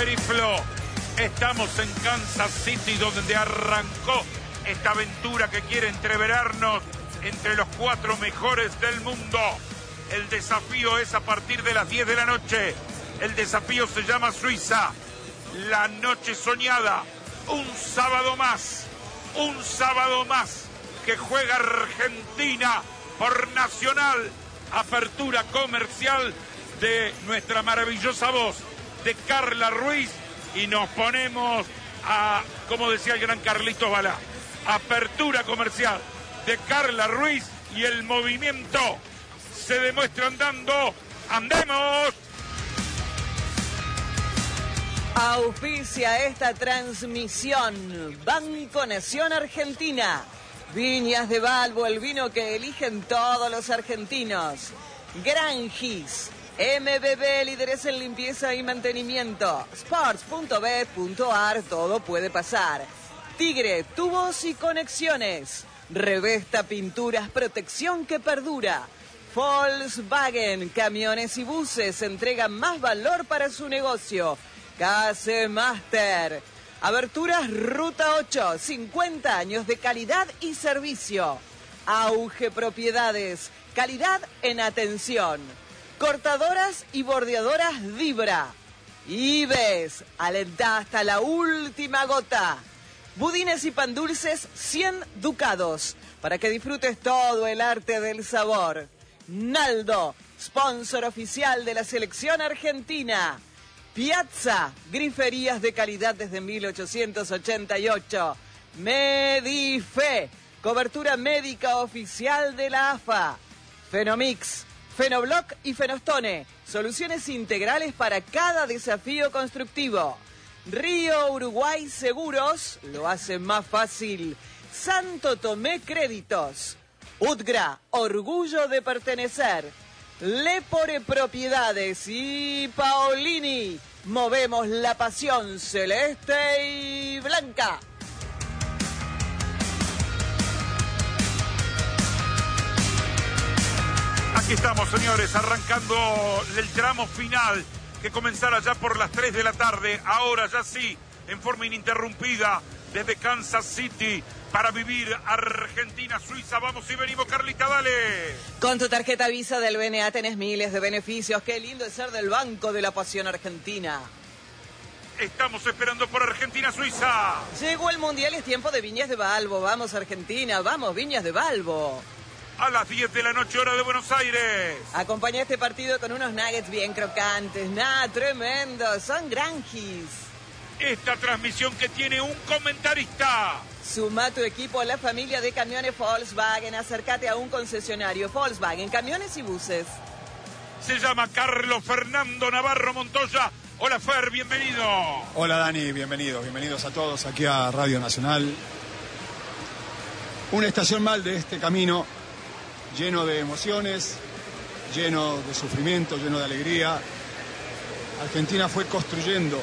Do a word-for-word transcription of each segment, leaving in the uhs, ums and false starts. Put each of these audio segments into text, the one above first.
Periflo. Estamos en Kansas City, donde arrancó esta aventura que quiere entreverarnos entre los cuatro mejores del mundo. El desafío es a partir de las diez de la noche. El desafío se llama Suiza. La noche soñada. Un sábado más. Un sábado más que juega Argentina por Nacional. Apertura comercial de nuestra maravillosa voz de Carla Ruiz. Y nos ponemos a, como decía el gran Carlitos Balá, apertura comercial de Carla Ruiz y el movimiento se demuestra andando. ¡Andemos! Auspicia esta transmisión Banco Nación Argentina. Viñas de Balbo, el vino que eligen todos los argentinos. Gran Gis. M B B, líderes en limpieza y mantenimiento. Sports punto bet punto ar, todo puede pasar. Tigre, tubos y conexiones. Revesta Pinturas, protección que perdura. Volkswagen, camiones y buses, entregan más valor para su negocio. Case Master. Aberturas Ruta ocho, cincuenta años de calidad y servicio. Auge Propiedades, calidad en atención. Cortadoras y bordeadoras Vibra. Ibes, alentá hasta la última gota. Budines y pan dulces, cien ducados, para que disfrutes todo el arte del sabor. Naldo, sponsor oficial de la selección argentina. Piazza, griferías de calidad desde mil ochocientos ochenta y ocho. Medife, cobertura médica oficial de la A F A. Fenomix, Fenobloc y Fenostone, soluciones integrales para cada desafío constructivo. Río Uruguay Seguros, lo hace más fácil. Santo Tomé Créditos. Utgra, orgullo de pertenecer. Lepore Propiedades y Paolini, movemos la pasión celeste y blanca. Aquí estamos, señores, arrancando el tramo final que comenzará ya por las tres de la tarde. Ahora ya sí, en forma ininterrumpida, desde Kansas City, para vivir Argentina-Suiza. Vamos y venimos, Carlita, dale. Con tu tarjeta Visa del B N A tenés miles de beneficios. Qué lindo es ser del Banco de la Pasión Argentina. Estamos esperando por Argentina-Suiza. Llegó el Mundial y es tiempo de Viñas de Balbo. Vamos, Argentina, vamos, Viñas de Balbo. A las diez de la noche, hora de Buenos Aires. Acompaña este partido con unos nuggets bien crocantes. Nada, tremendo. Son granjis. Esta transmisión que tiene un comentarista. Suma tu equipo a la familia de camiones Volkswagen. Acércate a un concesionario Volkswagen, camiones y buses. Se llama Carlos Fernando Navarro Montoya. Hola, Fer, bienvenido. Hola, Dani, bienvenidos. Bienvenidos a todos aquí a Radio Nacional. Una estación mal de este camino, lleno de emociones, lleno de sufrimiento, lleno de alegría. Argentina fue construyendo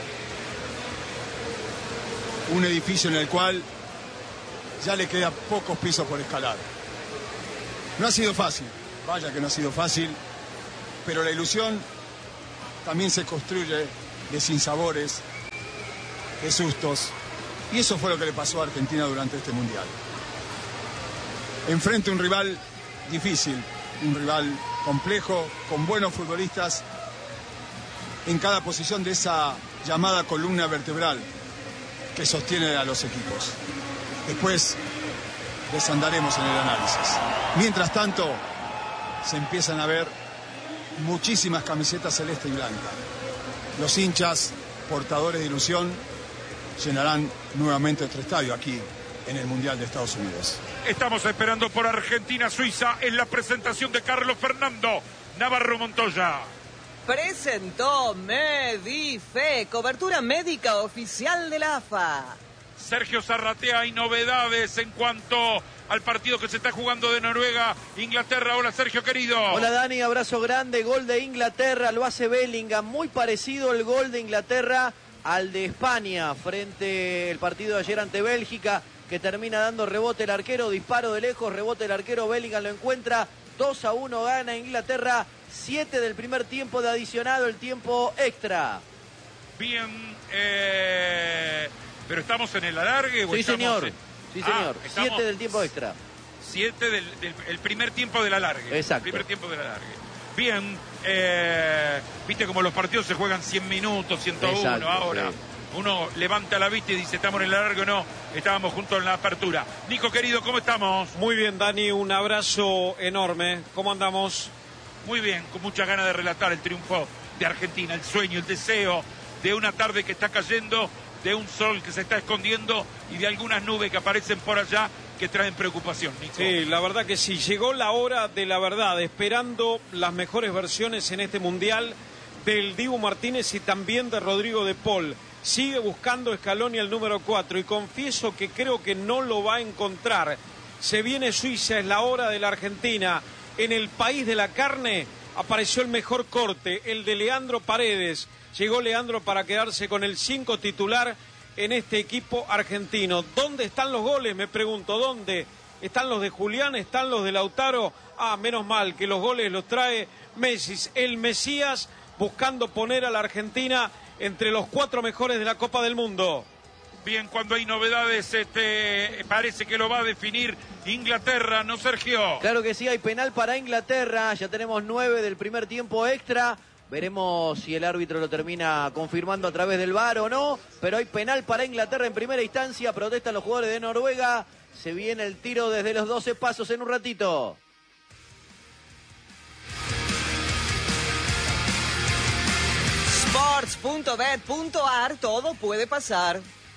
un edificio en el cual ya le queda pocos pisos por escalar. No ha sido fácil, vaya que no ha sido fácil, pero la ilusión también se construye de sinsabores, de sustos, y eso fue lo que le pasó a Argentina durante este Mundial. Enfrente a un rival difícil, un rival complejo, con buenos futbolistas en cada posición de esa llamada columna vertebral que sostiene a los equipos. Después desandaremos en el análisis. Mientras tanto, se empiezan a ver muchísimas camisetas celeste y blanca. Los hinchas, portadores de ilusión, llenarán nuevamente nuestro estadio aquí en el Mundial de Estados Unidos. Estamos esperando por Argentina-Suiza en la presentación de Carlos Fernando Navarro Montoya. Presentó Medife, cobertura médica oficial de la A F A. Sergio Zarratea, hay novedades en cuanto al partido que se está jugando de Noruega, Inglaterra. Hola, Sergio, querido. Hola, Dani, abrazo grande. Gol de Inglaterra, lo hace Bellingham. Muy parecido el gol de Inglaterra al de España frente al partido de ayer ante Bélgica, que termina dando rebote el arquero, disparo de lejos, rebote el arquero, Bellingham lo encuentra, dos a uno gana Inglaterra, siete del primer tiempo de adicionado, el tiempo extra. Bien, eh, pero estamos en el alargue. ¿O sí, estamos señor. En... Sí, señor. Ah, estamos... Siete del tiempo extra. Siete del, del el primer tiempo del alargue. Exacto. El primer tiempo del alargue. Bien, eh, viste como los partidos se juegan cien minutos, ciento uno. Exacto, ahora. Sí. Uno levanta la vista y dice, ¿estamos en el alargue o no? Estábamos juntos en la apertura. Nico, querido, ¿cómo estamos? Muy bien, Dani, un abrazo enorme. ¿Cómo andamos? Muy bien, con muchas ganas de relatar el triunfo de Argentina, el sueño, el deseo de una tarde que está cayendo, de un sol que se está escondiendo y de algunas nubes que aparecen por allá que traen preocupación, Nico. Sí, la verdad que sí, llegó la hora de la verdad, esperando las mejores versiones en este Mundial del Dibu Martínez y también de Rodrigo de Paul. Sigue buscando Scaloni el número cuatro y confieso que creo que no lo va a encontrar. Se viene Suiza, es la hora de la Argentina. En el país de la carne apareció el mejor corte, el de Leandro Paredes. Llegó Leandro para quedarse con el cinco titular en este equipo argentino. ¿Dónde están los goles? Me pregunto, ¿dónde? ¿Están los de Julián? ¿Están los de Lautaro? Ah, menos mal que los goles los trae Messi, el Mesías, buscando poner a la Argentina entre los cuatro mejores de la Copa del Mundo. Bien, cuando hay novedades, este, parece que lo va a definir Inglaterra, ¿no, Sergio? Claro que sí, hay penal para Inglaterra, ya tenemos nueve del primer tiempo extra. Veremos si el árbitro lo termina confirmando a través del V A R o no, pero hay penal para Inglaterra en primera instancia, protestan los jugadores de Noruega, se viene el tiro desde los doce pasos en un ratito. sports punto bet punto a r, todo puede pasar.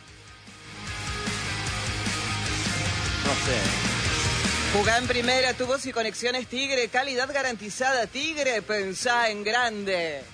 No sé. Jugá en primera, tubos y conexiones Tigre, calidad garantizada Tigre, pensá en grande.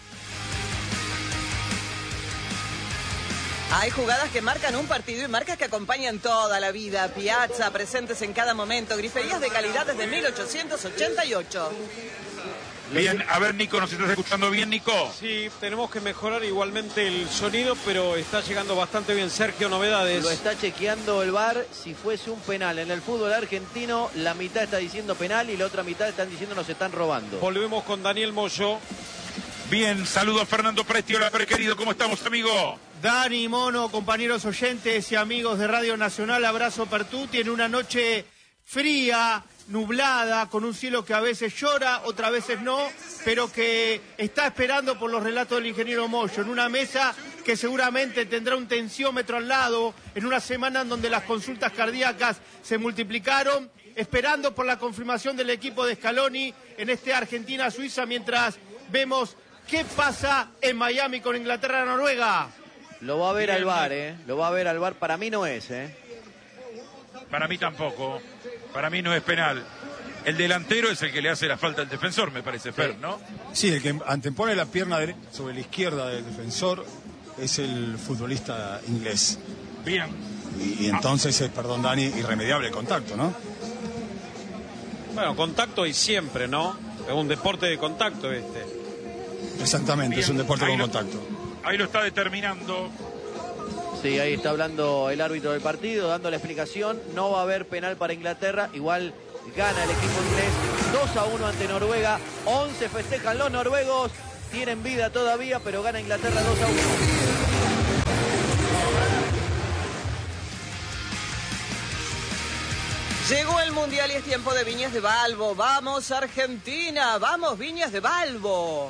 Hay jugadas que marcan un partido y marcas que acompañan toda la vida. Piazza, presentes en cada momento, griferías de calidad desde mil ochocientos ochenta y ocho. Bien, a ver, Nico, ¿nos estás escuchando bien, Nico? Sí, tenemos que mejorar igualmente el sonido, pero está llegando bastante bien. Sergio, novedades. Lo está chequeando el V A R. Si fuese un penal en el fútbol argentino, la mitad está diciendo penal y la otra mitad están diciendo nos están robando. Volvemos con Daniel Moyo. Bien, saludo a Fernando Presti. Hola, querido, ¿cómo estamos, amigo? Dani, Mono, compañeros oyentes y amigos de Radio Nacional, abrazo Pertuti en una noche fría, nublada, con un cielo que a veces llora, otras veces no, pero que está esperando por los relatos del ingeniero Moyo, en una mesa que seguramente tendrá un tensiómetro al lado, en una semana en donde las consultas cardíacas se multiplicaron, esperando por la confirmación del equipo de Scaloni en este Argentina-Suiza, mientras vemos qué pasa en Miami con Inglaterra-Noruega. Lo va a ver al V A R, ¿eh? Lo va a ver al V A R, para mí no es, ¿eh? Para mí tampoco. Para mí no es penal. El delantero es el que le hace la falta al defensor, me parece, Fer, ¿no? Sí, el que antepone la pierna sobre la izquierda del defensor es el futbolista inglés. Bien. Y, y entonces, ah. perdón, Dani, irremediable el contacto, ¿no? Bueno, contacto hay siempre, ¿no? Es un deporte de contacto este. Exactamente, bien. Es un deporte ahí con lo, contacto. Ahí lo está determinando. Sí, ahí está hablando el árbitro del partido, dando la explicación. No va a haber penal para Inglaterra. Igual gana el equipo inglés dos a uno ante Noruega. once festejan los noruegos. Tienen vida todavía, pero gana Inglaterra dos a uno. Llegó el Mundial y es tiempo de Viñas de Balbo. ¡Vamos, Argentina! ¡Vamos, Viñas de Balbo!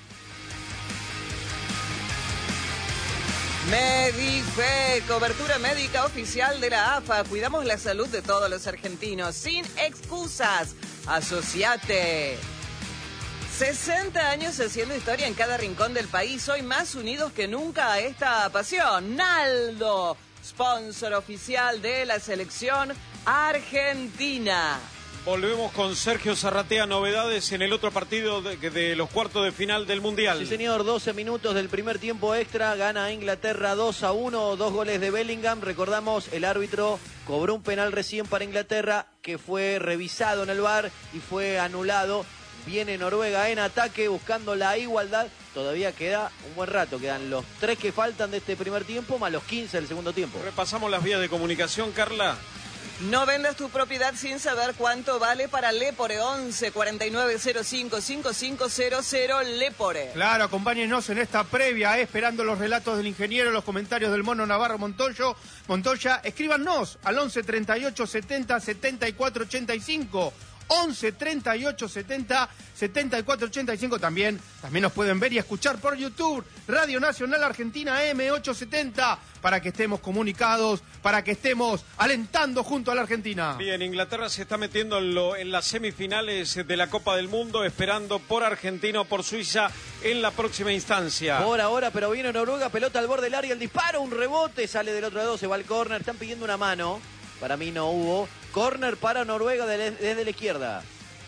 Medife, cobertura médica oficial de la A F A. Cuidamos la salud de todos los argentinos, sin excusas. Asociate. sesenta años haciendo historia en cada rincón del país. Hoy más unidos que nunca a esta pasión. Naldo, sponsor oficial de la selección argentina. Volvemos con Sergio Zarratea, novedades en el otro partido de, de los cuartos de final del Mundial. Sí, señor, doce minutos del primer tiempo extra, gana Inglaterra dos a uno, dos goles de Bellingham. Recordamos, el árbitro cobró un penal recién para Inglaterra que fue revisado en el V A R y fue anulado. Viene Noruega en ataque buscando la igualdad. Todavía queda un buen rato, quedan los tres que faltan de este primer tiempo más los quince del segundo tiempo. Repasamos las vías de comunicación, Carla. No vendas tu propiedad sin saber cuánto vale para Lepore. Once cuarenta y nueve cero cinco cinco cinco cero cero Lepore. Claro, acompáñenos en esta previa, eh, esperando los relatos del ingeniero, los comentarios del Mono Navarro Montoyo. Montoya, escríbanos al once treinta y ocho setenta setenta y cuatro ochenta y cinco. once treinta y ocho setenta setenta y cuatro ochenta y cinco. También, también nos pueden ver y escuchar por YouTube, Radio Nacional Argentina M ochocientos setenta, para que estemos comunicados, para que estemos alentando junto a la Argentina. Bien, Inglaterra se está metiendo en, lo, en las semifinales de la Copa del Mundo, esperando por Argentina o por Suiza en la próxima instancia. Por ahora, pero viene Noruega, pelota al borde del área, el disparo, un rebote, sale del otro lado, se va al córner, están pidiendo una mano. Para mí no hubo. Córner para Noruega desde la izquierda.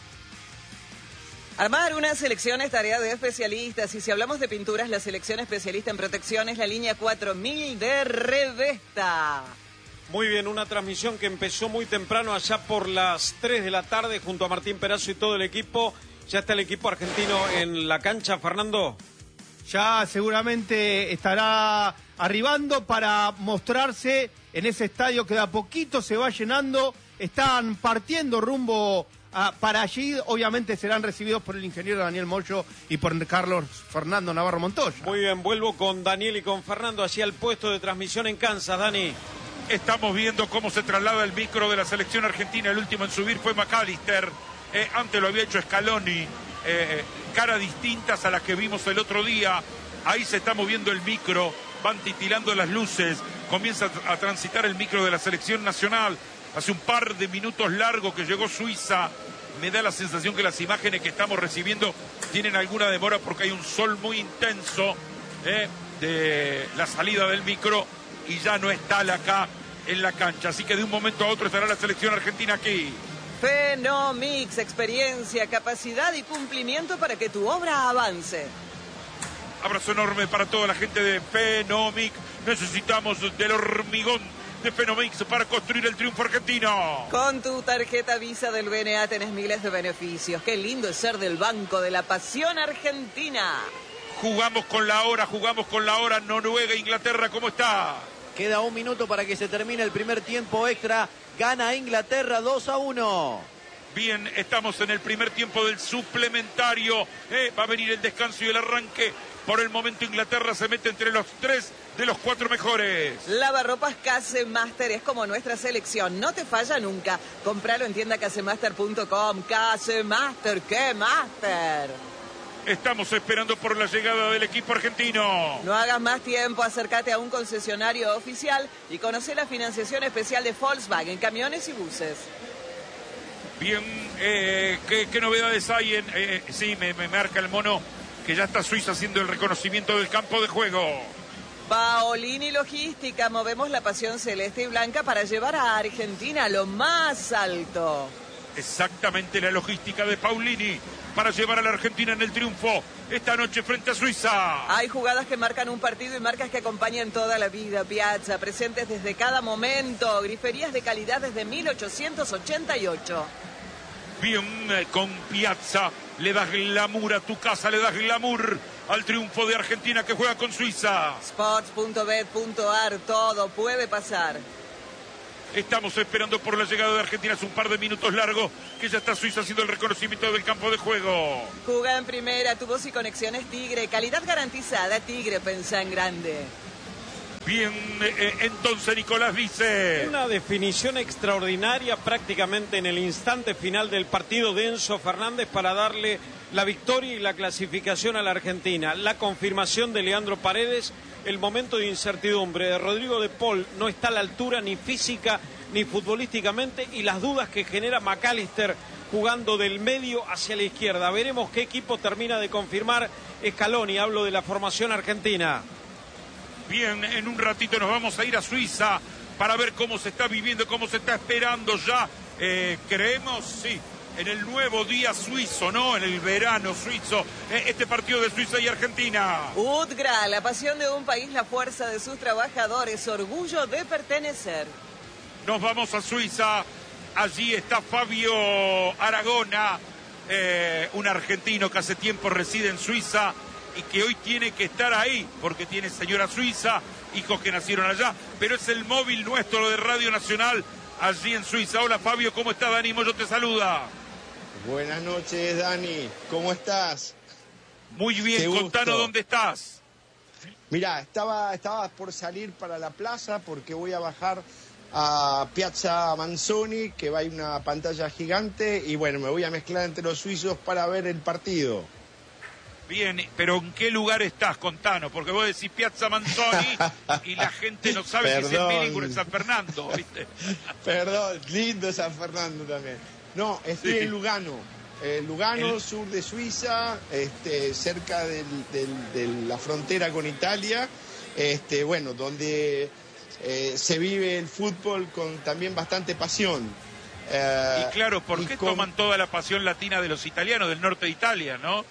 Armar una selección es tarea de especialistas. Y si hablamos de pinturas, la selección especialista en protección es la línea cuatro mil de Revesta. Muy bien, una transmisión que empezó muy temprano, allá por las tres de la tarde, junto a Martín Perazo y todo el equipo. Ya está el equipo argentino en la cancha, Fernando. Ya seguramente estará arribando para mostrarse en ese estadio que de a poquito se va llenando. Están partiendo rumbo a, para allí. Obviamente serán recibidos por el ingeniero Daniel Moyo y por Carlos Fernando Navarro Montoya. Muy bien, vuelvo con Daniel y con Fernando hacia el puesto de transmisión en Kansas, Dani. Estamos viendo cómo se traslada el micro de la selección argentina. El último en subir fue McAllister. Eh, antes lo había hecho Scaloni. Eh, caras distintas a las que vimos el otro día. Ahí se está moviendo el micro, van titilando las luces, comienza a transitar el micro de la selección nacional. Hace un par de minutos largo que llegó Suiza. Me da la sensación que las imágenes que estamos recibiendo tienen alguna demora porque hay un sol muy intenso eh, de la salida del micro y ya no está acá en la cancha. Así que de un momento a otro estará la selección argentina aquí. Fenomix, experiencia, capacidad y cumplimiento para que tu obra avance. Abrazo enorme para toda la gente de Fenomix. Necesitamos del hormigón de Fenomix para construir el triunfo argentino. Con tu tarjeta Visa del B N A tenés miles de beneficios. Qué lindo es ser del Banco de la Pasión Argentina. Jugamos con la hora, jugamos con la hora. Noruega, Inglaterra, ¿cómo está? Queda un minuto para que se termine el primer tiempo extra. Gana Inglaterra dos a uno. Bien, estamos en el primer tiempo del suplementario. Eh, va a venir el descanso y el arranque. Por el momento Inglaterra se mete entre los tres de los cuatro mejores. Lavarropas Casemaster es como nuestra selección, no te falla nunca. Compralo en tienda casemaster punto com. Casemaster, ¡qué master! Estamos esperando por la llegada del equipo argentino. No hagas más tiempo, acércate a un concesionario oficial y conoce la financiación especial de Volkswagen, camiones y buses. Bien, eh, ¿qué, ¿qué novedades hay? En, eh, sí, me, me marca el mono que ya está Suiza haciendo el reconocimiento del campo de juego. Paolini Logística, movemos la pasión celeste y blanca para llevar a Argentina a lo más alto. Exactamente, la logística de Paolini para llevar a la Argentina en el triunfo esta noche frente a Suiza. Hay jugadas que marcan un partido y marcas que acompañan toda la vida. Piazza, presentes desde cada momento. Griferías de calidad desde mil ochocientos ochenta y ocho. Bien, eh, con Piazza le das glamour a tu casa, le das glamour al triunfo de Argentina que juega con Suiza. Sports punto bet punto ar, todo puede pasar. Estamos esperando por la llegada de Argentina. Hace un par de minutos largos que ya está Suiza haciendo el reconocimiento del campo de juego. Juga en primera, tu voz y conexiones Tigre. Calidad garantizada, Tigre, pensá en grande. Bien, eh, entonces Nicolás dice... Una definición extraordinaria prácticamente en el instante final del partido de Enzo Fernández para darle la victoria y la clasificación a la Argentina. La confirmación de Leandro Paredes, el momento de incertidumbre de Rodrigo de Paul no está a la altura ni física ni futbolísticamente y las dudas que genera McAllister jugando del medio hacia la izquierda. Veremos qué equipo termina de confirmar Scaloni, hablo de la formación argentina. Bien, en un ratito nos vamos a ir a Suiza para ver cómo se está viviendo, cómo se está esperando ya. Eh, creemos, sí, en el nuevo día suizo, ¿no? En el verano suizo, eh, este partido de Suiza y Argentina. UTGRA, la pasión de un país, la fuerza de sus trabajadores, orgullo de pertenecer. Nos vamos a Suiza, allí está Fabio Aragona, eh, un argentino que hace tiempo reside en Suiza y que hoy tiene que estar ahí, porque tiene señora suiza, hijos que nacieron allá, pero es el móvil nuestro de Radio Nacional allí en Suiza. Hola Fabio, ¿cómo está? Dani Moyo te saluda. Buenas noches, Dani. ¿Cómo estás? Muy bien, contanos dónde estás. Mirá, estaba, estaba por salir para la plaza porque voy a bajar a Piazza Manzoni, que va a ir una pantalla gigante, y bueno, me voy a mezclar entre los suizos para ver el partido. Bien, pero ¿en qué lugar estás? Contanos, porque vos decís Piazza Manzoni y la gente no sabe si es en Billingham o en San Fernando, ¿viste? Perdón, lindo San Fernando también. No, estoy sí. en Lugano, eh, Lugano, el... sur de Suiza, este, cerca del, del, de la frontera con Italia, este, bueno, donde eh, se vive el fútbol con también bastante pasión. Eh, y claro, ¿por qué con... toman toda la pasión latina de los italianos del norte de Italia, no?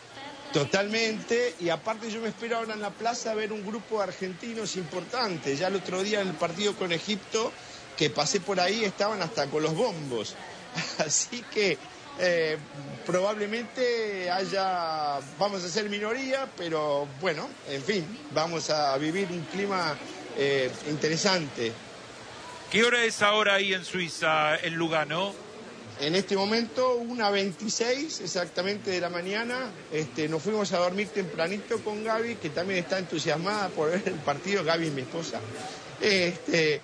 Totalmente, y aparte yo me espero ahora en la plaza a ver un grupo de argentinos importante. Ya el otro día en el partido con Egipto, que pasé por ahí, estaban hasta con los bombos. Así que eh, probablemente haya, vamos a ser minoría, pero bueno, en fin, vamos a vivir un clima eh, interesante. ¿Qué hora es ahora ahí en Suiza, en Lugano? En este momento, una veintiséis exactamente de la mañana. Este, nos fuimos a dormir tempranito con Gaby, que también está entusiasmada por ver el partido. Gaby es mi esposa. Este,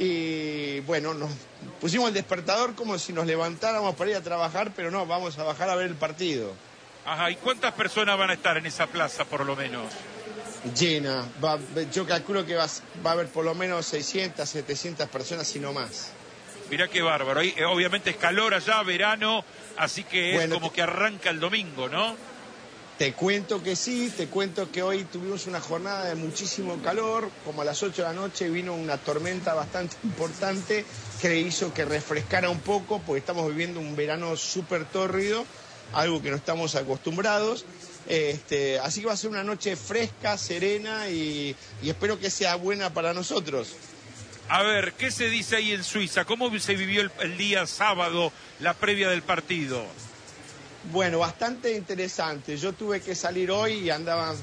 y bueno, nos pusimos el despertador como si nos levantáramos para ir a trabajar, pero no, vamos a bajar a ver el partido. Ajá, ¿y cuántas personas van a estar en esa plaza por lo menos? Llena. Va, yo calculo que va, va a haber por lo menos seiscientas, setecientas personas y no más. Mirá qué bárbaro. Ahí, eh, obviamente es calor allá, verano, así que es bueno, como te, que arranca el domingo, ¿no? Te cuento que sí, te cuento que hoy tuvimos una jornada de muchísimo calor. Como a las ocho de la noche vino una tormenta bastante importante que hizo que refrescara un poco, porque estamos viviendo un verano súper tórrido, algo que no estamos acostumbrados. Este, así que va a ser una noche fresca, serena y, y espero que sea buena para nosotros. A ver, ¿qué se dice ahí en Suiza? ¿Cómo se vivió el, el día sábado, la previa del partido? Bueno, bastante interesante. Yo tuve que salir hoy y andaba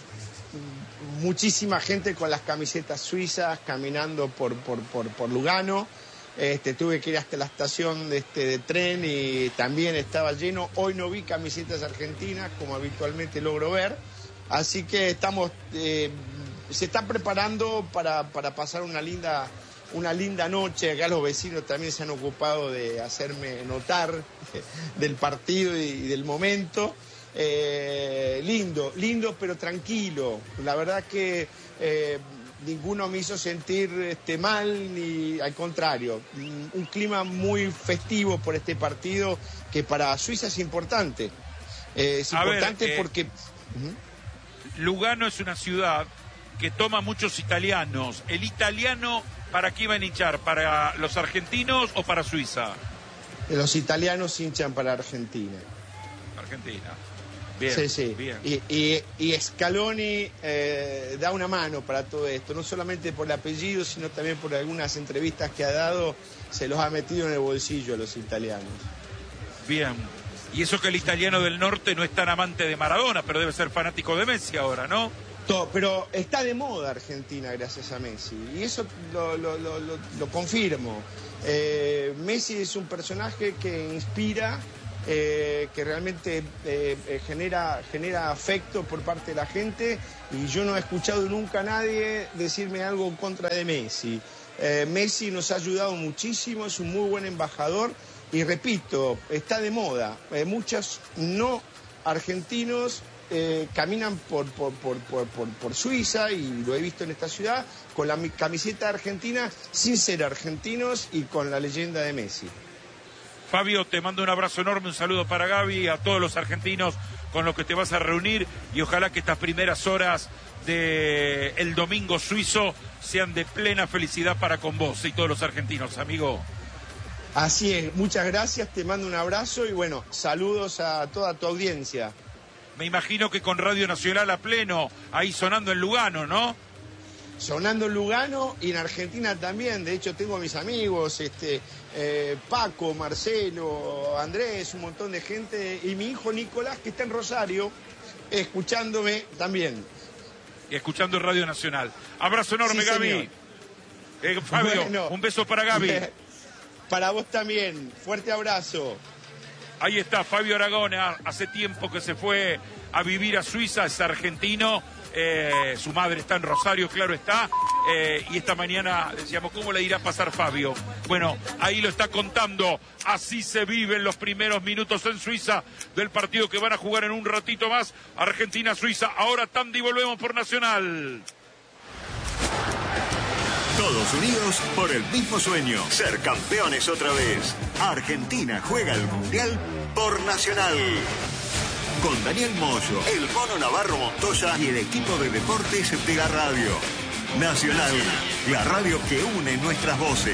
muchísima gente con las camisetas suizas caminando por, por, por, por Lugano. Este, tuve que ir hasta la estación de, este, de tren y también estaba lleno. Hoy no vi camisetas argentinas como habitualmente logro ver. Así que estamos, eh, se está preparando para, para pasar una linda... Una linda noche. Acá los vecinos también se han ocupado de hacerme notar del partido y del momento. Eh, lindo, lindo pero tranquilo. La verdad que eh, ninguno me hizo sentir este, mal, ni al contrario. Un clima muy festivo por este partido que para Suiza es importante. Eh, es A importante ver, eh, porque... Uh-huh. Lugano es una ciudad que toma muchos italianos. El italiano... ¿Para qué iban a hinchar? ¿Para los argentinos o para Suiza? Los italianos hinchan para Argentina. Argentina. Bien, sí, sí. Bien. Y, y, y Scaloni eh, da una mano para todo esto, no solamente por el apellido, sino también por algunas entrevistas que ha dado, se los ha metido en el bolsillo a los italianos. Bien. Y eso que el italiano del norte no es tan amante de Maradona, pero debe ser fanático de Messi ahora, ¿no? Pero está de moda Argentina gracias a Messi, y eso lo, lo, lo, lo, lo confirmo. Eh, Messi es un personaje que inspira, eh, que realmente eh, genera, genera afecto por parte de la gente, y yo no he escuchado nunca a nadie decirme algo en contra de Messi. Eh, Messi nos ha ayudado muchísimo, es un muy buen embajador, y repito, está de moda. Eh, muchos no argentinos Eh, caminan por, por, por, por, por, por Suiza, y lo he visto en esta ciudad, con la camiseta argentina, sin ser argentinos y con la leyenda de Messi. Fabio, te mando un abrazo enorme, un saludo para Gaby y a todos los argentinos con los que te vas a reunir, y ojalá que estas primeras horas del domingo suizo sean de plena felicidad para con vos y todos los argentinos, amigo. Así es, muchas gracias, te mando un abrazo y bueno, saludos a toda tu audiencia. Me imagino que con Radio Nacional a pleno, ahí sonando en Lugano, ¿no? Sonando en Lugano y en Argentina también. De hecho, tengo a mis amigos, este, eh, Paco, Marcelo, Andrés, un montón de gente. Y mi hijo Nicolás, que está en Rosario, escuchándome también. Y escuchando Radio Nacional. Abrazo enorme, sí, Gaby. Eh, Fabio, bueno, un beso para Gaby. Para vos también. Fuerte abrazo. Ahí está Fabio Aragona, hace tiempo que se fue a vivir a Suiza, es argentino, eh, su madre está en Rosario, claro está, eh, y esta mañana decíamos, ¿cómo le irá a pasar Fabio? Bueno, ahí lo está contando, así se viven los primeros minutos en Suiza del partido que van a jugar en un ratito más, Argentina-Suiza, ahora tanda y volvemos por Nacional. Todos unidos por el mismo sueño, ser campeones otra vez. Argentina juega el Mundial por Nacional. Con Daniel Moyo, el Mono Navarro Montoya y el equipo de deportes de la radio. Nacional, la radio que une nuestras voces.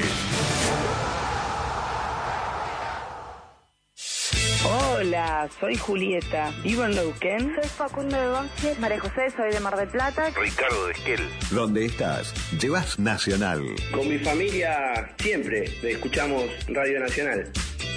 Hola, soy Julieta, vivo en Neuquén. Soy Facundo de Once, María José, soy de Mar del Plata. Ricardo de Esquel. ¿Dónde estás? Llevas Nacional. Con mi familia siempre escuchamos Radio Nacional.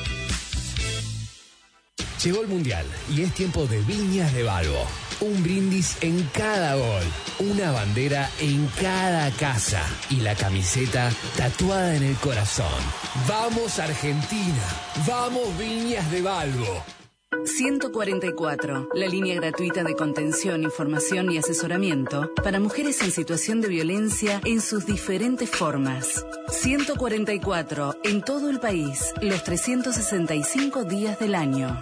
Llegó el Mundial y es tiempo de Viñas de Balbo. Un brindis en cada gol, una bandera en cada casa y la camiseta tatuada en el corazón. ¡Vamos Argentina! ¡Vamos Viñas de Balbo! ciento cuarenta y cuatro, la línea gratuita de contención, información y asesoramiento para mujeres en situación de violencia en sus diferentes formas. ciento cuarenta y cuatro, en todo el país, los trescientos sesenta y cinco días del año.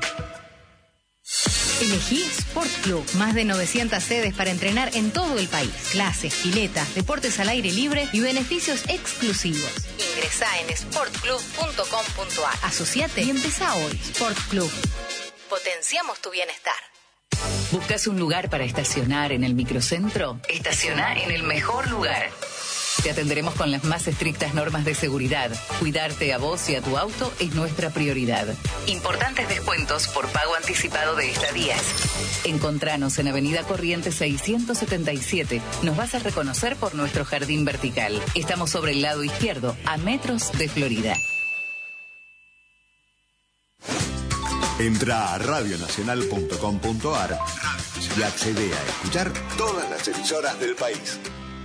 Elegí Sport Club. Más de novecientas sedes para entrenar en todo el país. Clases, piletas, deportes al aire libre y beneficios exclusivos. Ingresá en sport club punto com punto a r. Asociate y empezá hoy. Sport Club. Potenciamos tu bienestar. ¿Buscas un lugar para estacionar en el microcentro? Estaciona en el mejor lugar. Te atenderemos con las más estrictas normas de seguridad. Cuidarte a vos y a tu auto es nuestra prioridad. Importantes descuentos por pago anticipado de estadías. Encontranos en Avenida Corrientes seiscientos setenta y siete. Nos vas a reconocer por nuestro jardín vertical. Estamos sobre el lado izquierdo, a metros de Florida. Entra a radio nacional punto com punto a r y accede a escuchar todas las emisoras del país.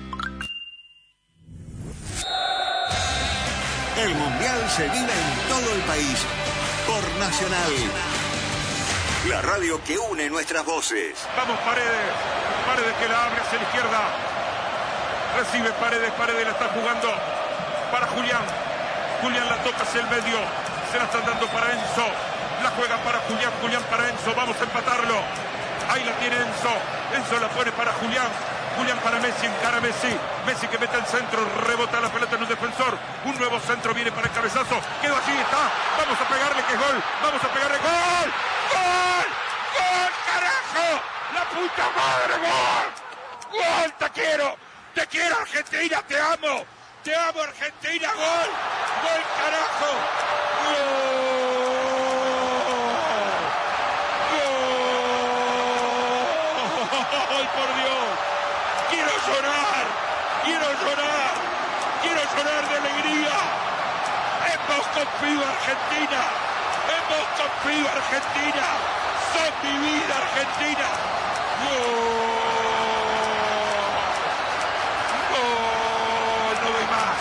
El Mundial se vive en todo el país por Nacional. La radio que une nuestras voces. Vamos Paredes, Paredes que la abre hacia la izquierda. Recibe Paredes, Paredes la está jugando para Julián. Julián la toca hacia el medio, se la están dando para Enzo. La juega para Julián, Julián para Enzo, vamos a empatarlo. Ahí la tiene Enzo, Enzo la pone para Julián. Julián para Messi, encara a Messi. Messi que mete el centro, rebota la pelota en un defensor. Un nuevo centro viene para el cabezazo. Quedó allí, está. Vamos a pegarle que es gol. Vamos a pegarle gol. ¡Gol! ¡Gol, carajo! ¡La puta madre, gol! ¡Gol, te quiero! ¡Te quiero, Argentina! ¡Te amo! ¡Te amo, Argentina! ¡Gol! ¡Gol, carajo! ¡Gol! ¡Ay, por Dios! ¡Quiero llorar! ¡Quiero llorar! ¡Quiero llorar de alegría! ¡Hemos confiado Argentina! ¡Hemos confiado Argentina! ¡Son mi vida, Argentina! ¡Gol! ¡Gol! ¡No doy más!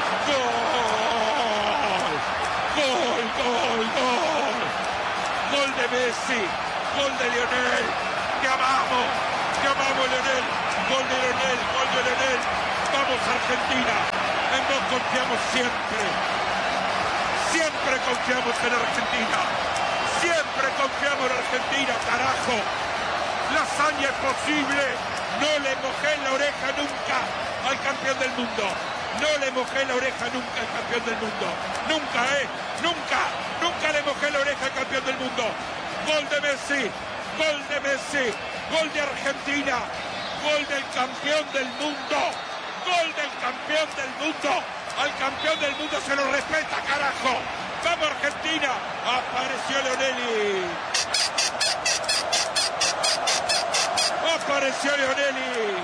¡Gol! ¡Gol, gol, gol! ¡Gol de Messi! ¡Gol de Lionel! ¡Te amamos! ¡Te amamos, Lionel! ¡Gol de Lionel! ¡Gol de Lionel! ¡Vamos, Argentina! En vos confiamos siempre. Siempre confiamos en Argentina. Siempre confiamos en Argentina, carajo. La hazaña es posible. No le mojé la oreja nunca al campeón del mundo. No le mojé la oreja nunca al campeón del mundo. Nunca, ¿eh? Nunca. Nunca le mojé la oreja al campeón del mundo. Gol de Messi. Gol de Messi. Gol de Argentina. Gol del campeón del mundo. Gol del campeón del mundo. Al campeón del mundo se lo respeta, carajo. ¡Vamos, Argentina! Apareció Lionelli. Apareció Lionelli.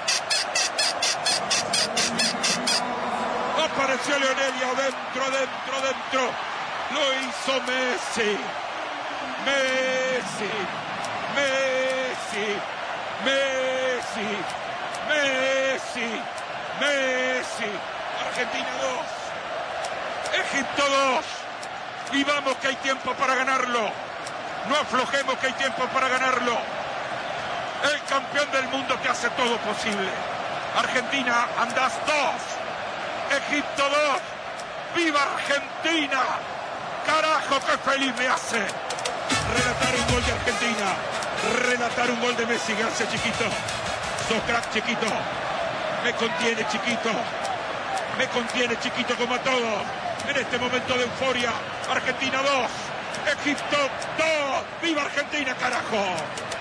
Apareció Lionelli adentro, adentro, adentro. Lo hizo Messi. Messi. Messi. Messi. Messi. Messi. Argentina dos. Egipto dos. Vivamos que hay tiempo para ganarlo. No aflojemos que hay tiempo para ganarlo. El campeón del mundo que hace todo posible. Argentina, andás dos. Egipto dos. ¡Viva Argentina! ¡Carajo, qué feliz me hace! Relatar un gol de Argentina. Relatar un gol de Messi. Gracias, chiquito. Sos crack, chiquito. Me contiene, chiquito. Me contiene, chiquito, como a todos. En este momento de euforia. Argentina dos. Egipto dos. ¡Viva Argentina, carajo!